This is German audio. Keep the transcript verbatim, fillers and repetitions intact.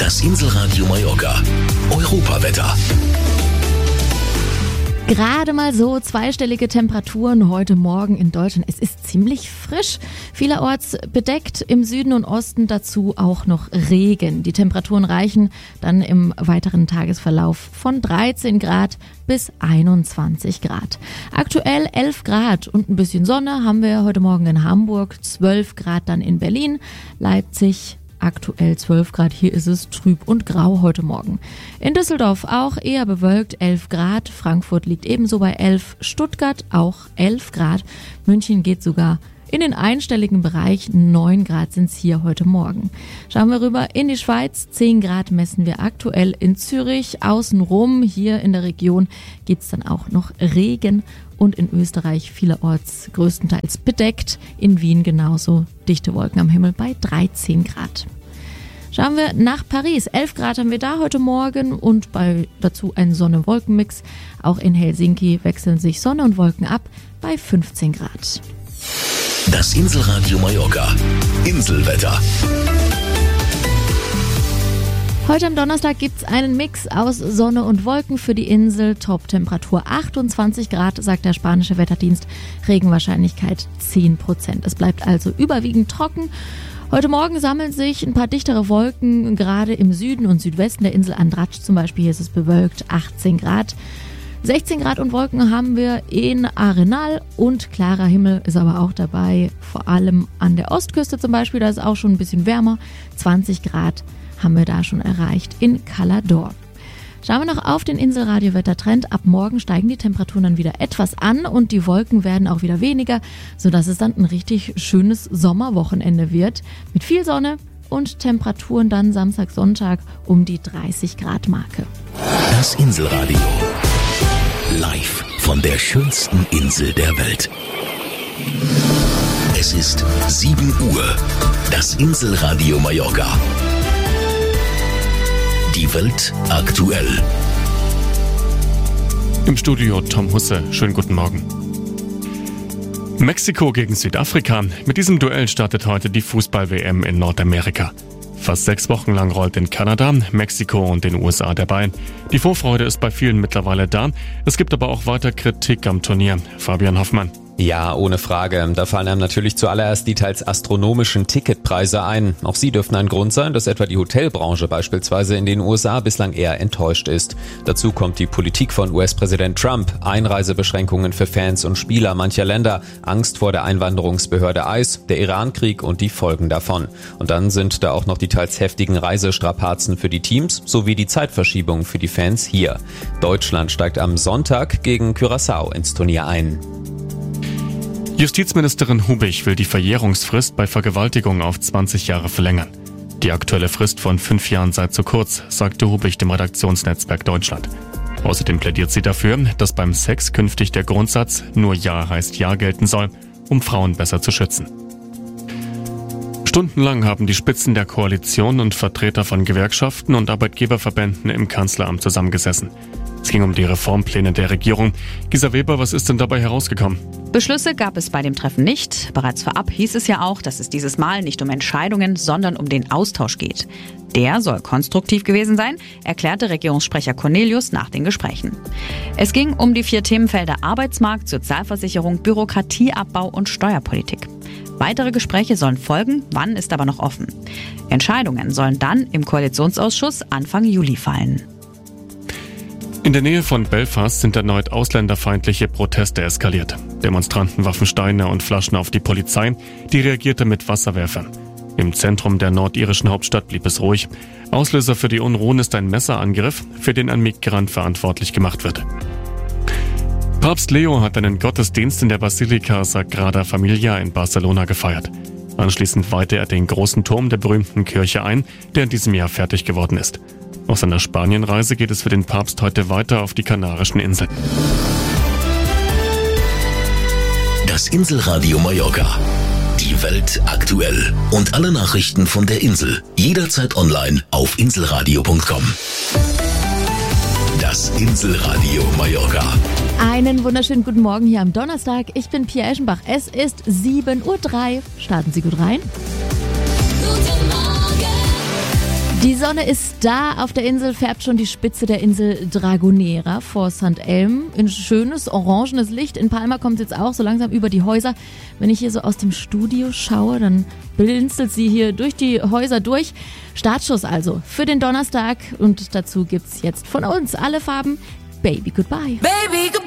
Das Inselradio Mallorca. Europawetter. Gerade mal so zweistellige Temperaturen heute Morgen in Deutschland. Es ist ziemlich frisch, vielerorts bedeckt, im Süden und Osten dazu auch noch Regen. Die Temperaturen reichen dann im weiteren Tagesverlauf von dreizehn Grad bis einundzwanzig Grad. Aktuell elf Grad und ein bisschen Sonne haben wir heute Morgen in Hamburg, zwölf Grad dann in Berlin, Leipzig aktuell zwölf Grad, hier ist es trüb und grau heute Morgen. In Düsseldorf auch eher bewölkt, elf Grad, Frankfurt liegt ebenso bei elf, Stuttgart auch elf Grad, München geht sogar in den einstelligen Bereich, neun Grad sind es hier heute Morgen. Schauen wir rüber in die Schweiz, zehn Grad messen wir aktuell in Zürich, außenrum hier in der Region gibt es dann auch noch Regen und in Österreich vielerorts größtenteils bedeckt, in Wien genauso, dichte Wolken am Himmel bei dreizehn Grad. Schauen wir nach Paris. elf Grad haben wir da heute Morgen und bei dazu ein Sonne-Wolken-Mix. Auch in Helsinki wechseln sich Sonne und Wolken ab bei fünfzehn Grad. Das Inselradio Mallorca. Inselwetter. Heute am Donnerstag gibt's einen Mix aus Sonne und Wolken für die Insel. Top-Temperatur achtundzwanzig Grad, sagt der spanische Wetterdienst. Regenwahrscheinlichkeit zehn Prozent. Es bleibt also überwiegend trocken. Heute Morgen sammeln sich ein paar dichtere Wolken, gerade im Süden und Südwesten der Insel Andratsch zum Beispiel. Hier ist es bewölkt, achtzehn Grad. sechzehn Grad und Wolken haben wir in Arenal und klarer Himmel ist aber auch dabei. Vor allem an der Ostküste zum Beispiel, da ist es auch schon ein bisschen wärmer. zwanzig Grad haben wir da schon erreicht in Cala d'Or. Schauen wir noch auf den Inselradio-Wettertrend. Ab morgen steigen die Temperaturen dann wieder etwas an und die Wolken werden auch wieder weniger, sodass es dann ein richtig schönes Sommerwochenende wird. Mit viel Sonne und Temperaturen dann Samstag, Sonntag um die dreißig Grad Marke. Das Inselradio. Live von der schönsten Insel der Welt. Es ist sieben Uhr. Das Inselradio Mallorca. Die Welt aktuell. Im Studio Tom Husse. Schönen guten Morgen. Mexiko gegen Südafrika. Mit diesem Duell startet heute die Fußball-W M in Nordamerika. Fast sechs Wochen lang rollt in Kanada, Mexiko und den U S A der Ball. Die Vorfreude ist bei vielen mittlerweile da. Es gibt aber auch weiter Kritik am Turnier. Fabian Hoffmann. Ja, ohne Frage. Da fallen einem natürlich zuallererst die teils astronomischen Ticketpreise ein. Auch sie dürften ein Grund sein, dass etwa die Hotelbranche beispielsweise in den U S A bislang eher enttäuscht ist. Dazu kommt die Politik von U S-Präsident Trump, Einreisebeschränkungen für Fans und Spieler mancher Länder, Angst vor der Einwanderungsbehörde I C E, der Irankrieg und die Folgen davon. Und dann sind da auch noch die teils heftigen Reisestrapazen für die Teams sowie die Zeitverschiebung für die Fans hier. Deutschland steigt am Sonntag gegen Curaçao ins Turnier ein. Justizministerin Hubich will die Verjährungsfrist bei Vergewaltigung auf zwanzig Jahre verlängern. Die aktuelle Frist von fünf Jahren sei zu kurz, sagte Hubich dem Redaktionsnetzwerk Deutschland. Außerdem plädiert sie dafür, dass beim Sex künftig der Grundsatz nur Ja heißt Ja gelten soll, um Frauen besser zu schützen. Stundenlang haben die Spitzen der Koalition und Vertreter von Gewerkschaften und Arbeitgeberverbänden im Kanzleramt zusammengesessen. Es ging um die Reformpläne der Regierung. Gisa Weber, was ist denn dabei herausgekommen? Beschlüsse gab es bei dem Treffen nicht. Bereits vorab hieß es ja auch, dass es dieses Mal nicht um Entscheidungen, sondern um den Austausch geht. Der soll konstruktiv gewesen sein, erklärte Regierungssprecher Cornelius nach den Gesprächen. Es ging um die vier Themenfelder Arbeitsmarkt, Sozialversicherung, Bürokratieabbau und Steuerpolitik. Weitere Gespräche sollen folgen, wann ist aber noch offen. Entscheidungen sollen dann im Koalitionsausschuss Anfang Juli fallen. In der Nähe von Belfast sind erneut ausländerfeindliche Proteste eskaliert. Demonstranten warfen Steine und Flaschen auf die Polizei, die reagierte mit Wasserwerfern. Im Zentrum der nordirischen Hauptstadt blieb es ruhig. Auslöser für die Unruhen ist ein Messerangriff, für den ein Migrant verantwortlich gemacht wird. Papst Leo hat einen Gottesdienst in der Basilika Sagrada Familia in Barcelona gefeiert. Anschließend weihte er den großen Turm der berühmten Kirche ein, der in diesem Jahr fertig geworden ist. Auf seiner Spanienreise geht es für den Papst heute weiter auf die Kanarischen Inseln. Das Inselradio Mallorca. Die Welt aktuell. Und alle Nachrichten von der Insel. Jederzeit online auf inselradio punkt com. Das Inselradio Mallorca. Einen wunderschönen guten Morgen hier am Donnerstag. Ich bin Pia Eschenbach. Es ist sieben Uhr drei. Starten Sie gut rein. Guten Morgen. Die Sonne ist da, auf der Insel färbt schon die Spitze der Insel Dragonera vor Sankt Elm in schönes, orangenes Licht. In Palma kommt es jetzt auch so langsam über die Häuser. Wenn ich hier so aus dem Studio schaue, dann blinzelt sie hier durch die Häuser durch. Startschuss also für den Donnerstag und dazu gibt's jetzt von uns alle Farben. Baby Goodbye. Baby, goodbye.